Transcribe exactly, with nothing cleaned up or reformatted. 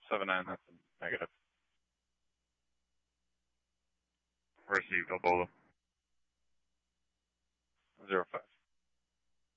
seven nine, that's a negative. Received, Ebola. Zero five.